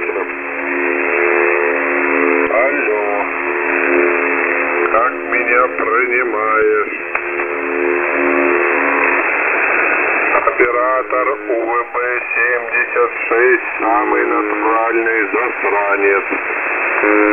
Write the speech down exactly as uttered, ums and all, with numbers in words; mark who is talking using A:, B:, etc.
A: вечера. Алло. Как меня принимаешь? Оператор У В Б семьдесят шесть, самый натуральный засранец.